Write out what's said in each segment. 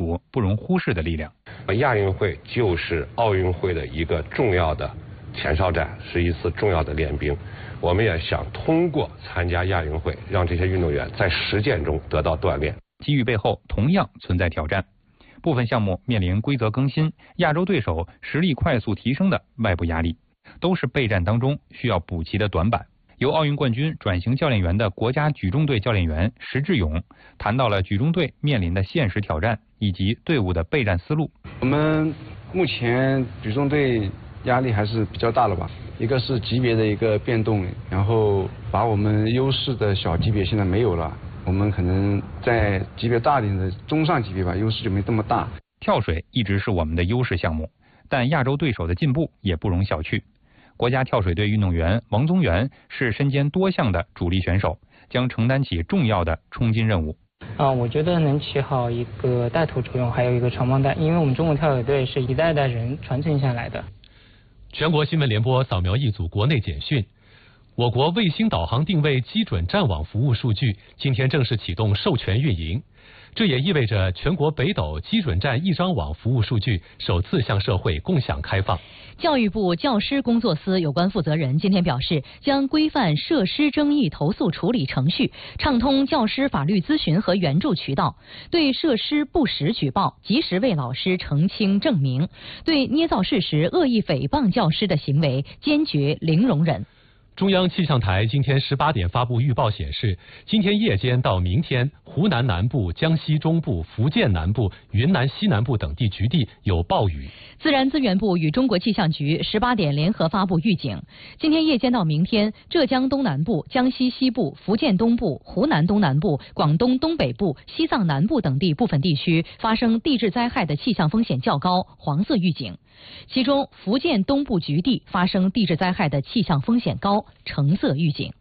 股不容忽视的力量。 亚运会就是奥运会的一个重要的前哨战，是一次重要的练兵。我们也想通过参加亚运会，让这些运动员在实践中得到锻炼。 机遇背后同样存在挑战，部分项目面临规则更新、亚洲对手实力快速提升的外部压力，都是备战当中需要补齐的短板。由奥运冠军转型教练员的国家举重队教练员石志勇谈到了举重队面临的现实挑战以及队伍的备战思路。 我们目前举重队压力还是比较大的吧，一个是级别的一个变动，然后把我们优势的小级别现在没有了，我们可能在级别大一点的中上级别吧，优势就没这么大。 跳水一直是我们的优势项目，但亚洲对手的进步也不容小觑。国家跳水队运动员王宗源是身兼多项的主力选手，将承担起重要的冲金任务。 我觉得能起好一个带头作用，还有一个传帮带，因为我们中国跳水队是一代代人传承下来的。 全国新闻联播扫描一组国内简讯。我国卫星导航定位基准战网服务数据今天正式启动授权运营，这也意味着全国北斗基准站一张网服务数据首次向社会共享开放。 教育部教师工作司有关负责人今天表示，将规范设施争议投诉处理程序，畅通教师法律咨询和援助渠道，对设施不实举报及时为老师澄清证明，对捏造事实、恶意诽谤教师的行为坚决零容忍。 中央气象台今天18点发布预报显示，今天夜间到明天，湖南南部、江西中部、福建南部、云南西南部等地局地有暴雨。 自然资源部与中国气象局18点联合发布预警，今天夜间到明天，浙江东南部、江西西部、福建东部、湖南东南部、广东东北部、西藏南部等地部分地区发生地质灾害的气象风险较高，黄色预警。其中，福建东部局地发生地质灾害的气象风险高，橙色预警。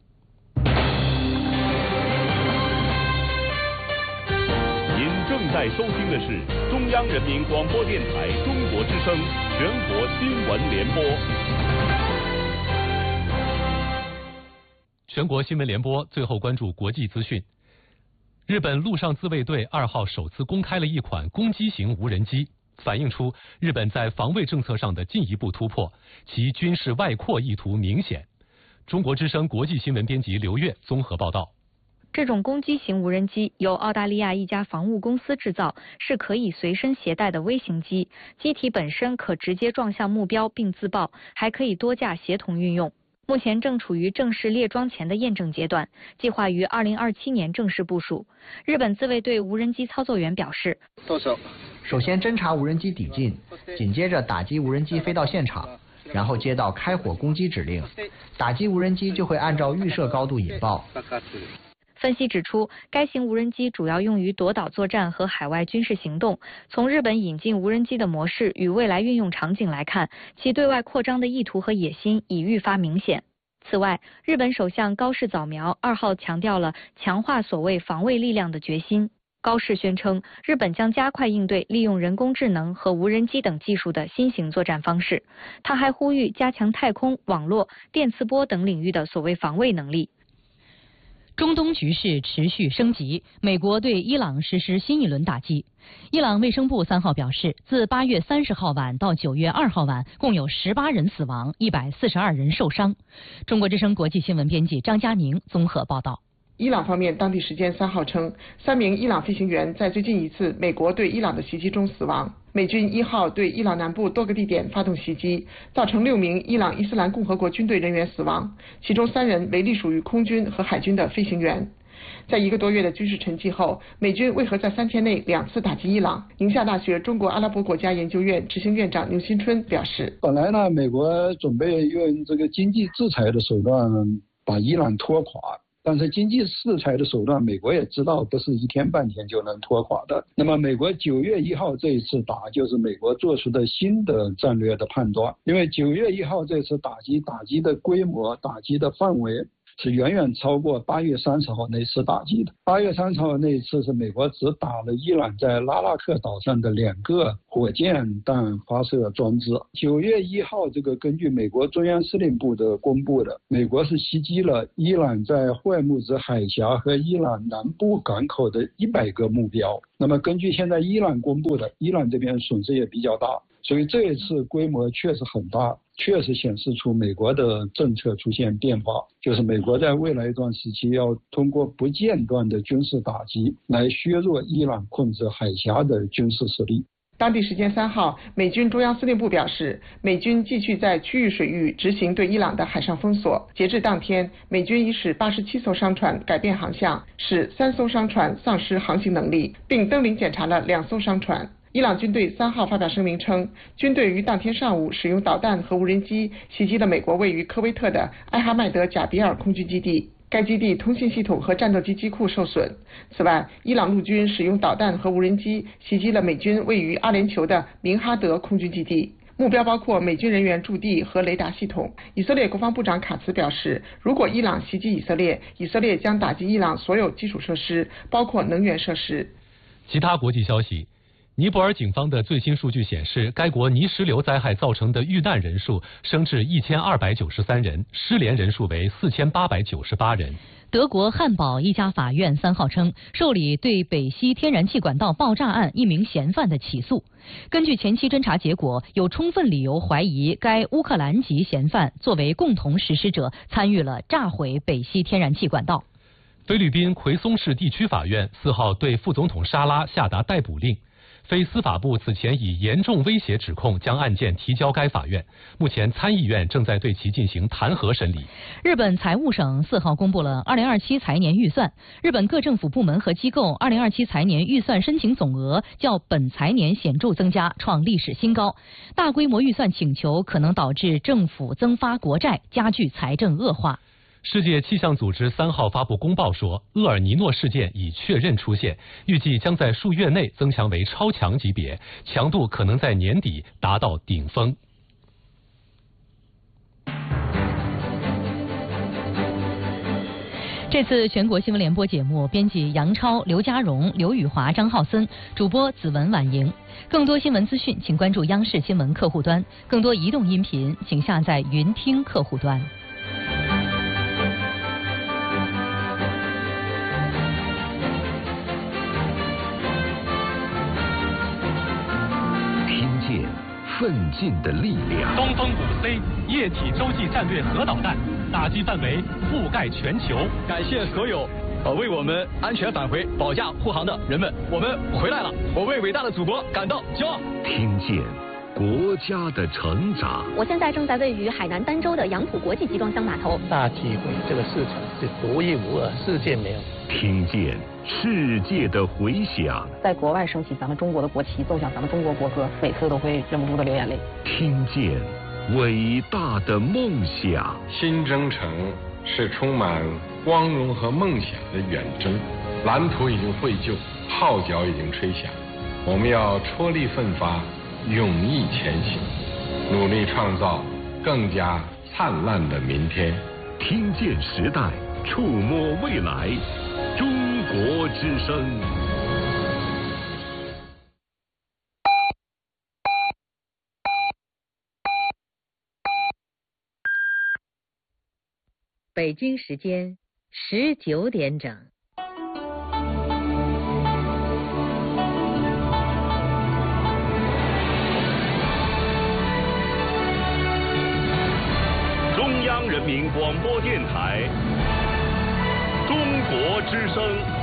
您正在收听的是中央人民广播电台中国之声全国新闻联播。 全国新闻联播最后关注国际资讯。日本陆上自卫队2号首次公开了一款攻击型无人机，反映出日本在防卫政策上的进一步突破，其军事外扩意图明显。中国之声国际新闻编辑刘越综合报道。 这种攻击型无人机由澳大利亚一家防务公司制造，是可以随身携带的微型机，机体本身可直接撞向目标并自爆，还可以多架协同运用。目前正处于正式列装前的验证阶段，计划于2027年正式部署。日本自卫队无人机操作员表示， 首先侦察无人机抵近，紧接着打击无人机飞到现场，然后接到开火攻击指令，打击无人机就会按照预设高度引爆。 分析指出，该型无人机主要用于夺岛作战和海外军事行动。从日本引进无人机的模式与未来运用场景来看，其对外扩张的意图和野心已愈发明显。此外，日本首相高市早苗2号强调了强化所谓防卫力量的决心。高市宣称，日本将加快应对利用人工智能和无人机等技术的新型作战方式。他还呼吁加强太空、网络、电磁波等领域的所谓防卫能力。 中东局势持续升级，美国对伊朗实施新一轮打击。伊朗卫生部3号表示，自8月30号晚到9月2号晚，共有18人死亡，142人受伤。中国之声国际新闻编辑张佳宁综合报道。 伊朗方面当地时间3号称，3名伊朗飞行员在最近一次美国对伊朗的袭击中死亡。美军1号对伊朗南部多个地点发动袭击，造成6名伊朗伊斯兰共和国军队人员死亡，其中3人为隶属于空军和海军的飞行员。在1个多月的军事沉寂后，美军为何在3天内2次打击伊朗？宁夏大学中国阿拉伯国家研究院执行院长牛新春表示， 本来呢，美国准备用这个经济制裁的手段把伊朗拖垮，但是经济制裁的手段，美国也知道不是一天半天就能拖垮的。那么美国9月1号这一次打，就是美国做出的新的战略的判断。因为9月1号这次打击的规模、打击的范围是远远超过8月30号那次打击的。8月30号那一次是美国只打了伊朗在拉拉克岛上的2个火箭弹发射装置。9月1号，这个根据美国中央司令部的公布的，美国是袭击了伊朗在霍尔木兹海峡和伊朗南部港口的100个目标。那么根据现在伊朗公布的，伊朗这边损失也比较大，所以这一次规模确实很大，确实显示出美国的政策出现变化，就是美国在未来一段时期要通过不间断的军事打击来削弱伊朗控制海峡的军事实力。 当地时间3号，美军中央司令部表示，美军继续在区域水域执行对伊朗的海上封锁。截至当天，美军已使87艘商船改变航向，使3艘商船丧失航行能力，并登临检查了2艘商船。伊朗军队3号发表声明称，军队于当天上午使用导弹和无人机袭击了美国位于科威特的艾哈迈德贾比尔空军基地。该基地通信系统和战斗机机库受损。此外，伊朗陆军使用导弹和无人机袭击了美军位于阿联酋的明哈德空军基地，目标包括美军人员驻地和雷达系统。以色列国防部长卡茨表示，如果伊朗袭击以色列，以色列将打击伊朗所有基础设施，包括能源设施。 其他国际消息。尼泊尔警方的最新数据显示，该国泥石流灾害造成的遇难人数升至1293人，失联人数为4898人。 德国汉堡一家法院3号称，受理对北溪天然气管道爆炸案1名嫌犯的起诉。根据前期侦查结果，有充分理由怀疑该乌克兰籍嫌犯作为共同实施者，参与了炸毁北溪天然气管道。 菲律宾奎松市地区法院4号对副总统沙拉下达逮捕令。非司法部此前以严重威胁指控将案件提交该法院，目前参议院正在对其进行弹劾审理。 日本财务省4号公布了2027财年预算，日本各政府部门和机构2027财年预算申请总额较本财年显著增加，创历史新高。大规模预算请求可能导致政府增发国债，加剧财政恶化。 世界气象组织3号发布公报说，厄尔尼诺事件已确认出现，预计将在数月内增强为超强级别，强度可能在年底达到顶峰。 这次全国新闻联播节目，编辑杨超、刘家荣、刘宇华、张浩森，主播子文、婉莹。更多新闻资讯，请关注央视新闻客户端；更多移动音频，请下载云听客户端。 奋进的力量。 东风5C 液体洲际战略核导弹打击范围覆盖全球。 感谢所有为我们安全返回保驾护航的人们，我们回来了，我为伟大的祖国感到骄傲。 听见国家的成长。 我现在正在位于海南儋州的杨浦国际集装箱码头。 大机会，这个市场是独一无二，世界没有。 听见世界的回响。 在国外升起咱们中国的国旗，奏响咱们中国国歌，每次都会忍不住的流眼泪。 听见伟大的梦想。 新征程是充满光荣和梦想的远征，蓝图已经绘就，号角已经吹响，我们要踔厉奋发，勇毅前行，努力创造更加灿烂的明天。 听见时代，触摸未来，中国之声。 北京时间19点整。 中央人民广播电台，中国之声。